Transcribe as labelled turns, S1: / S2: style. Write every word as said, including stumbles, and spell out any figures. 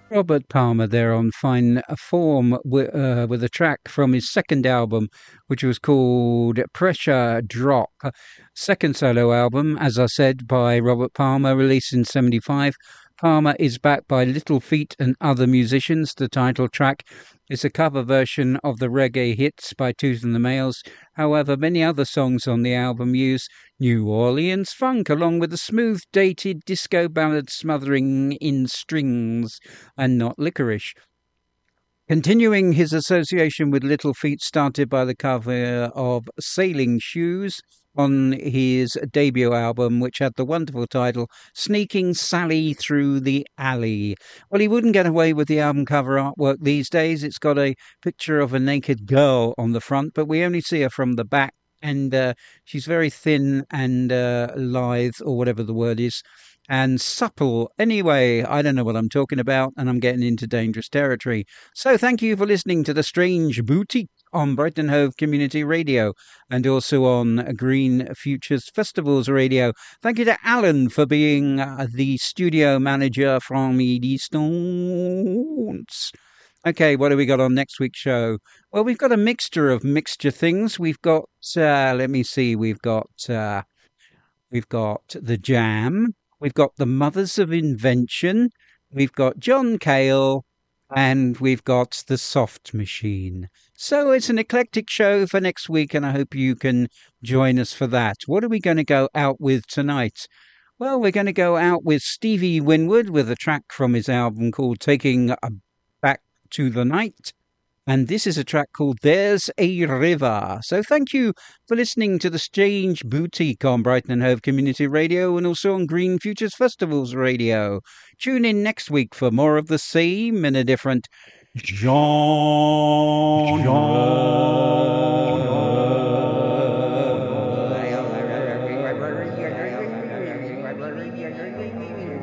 S1: Robert Palmer there on fine form with, uh, with a track from his second album, which was called Pressure Drop. Second solo album, as I said, by Robert Palmer, released in seventy-five. Palmer is backed by Little Feat and other musicians. The title track is a cover version of the reggae hits by Tooth and the Males. However, many other songs on the album use New Orleans funk, along with a smooth, dated disco ballad smothering in strings and not licorice. Continuing his association with Little Feat started by the cover of Sailing Shoes on his debut album, which had the wonderful title Sneaking Sally Through the Alley. Well, he wouldn't get away with the album cover artwork these days. It's got a picture of a naked girl on the front, but we only see her from the back, and uh, she's very thin and uh, lithe, or whatever the word is, and supple. Anyway, I don't know what I'm talking about, and I'm getting into dangerous territory. So thank you for listening to The Strange Boutique on Brighton Hove Community Radio and also on Green Futures Festivals Radio. Thank you to Alan for being uh, the studio manager from Eddystone. Okay, what do we got on next week's show? Well, we've got a mixture of mixture things. We've got, uh, let me see, we've got, uh, we've got The Jam. We've got the Mothers of Invention, we've got John Cale, and we've got the Soft Machine. So it's an eclectic show for next week, and I hope you can join us for that. What are we going to go out with tonight? Well, we're going to go out with Stevie Winwood with a track from his album called Taking a Back to the Night. And this is a track called There's a River. So thank you for listening to The Strange Boutique on Brighton and Hove Community Radio and also on Green Futures Festivals Radio. Tune in next week for more of the same in a different genre.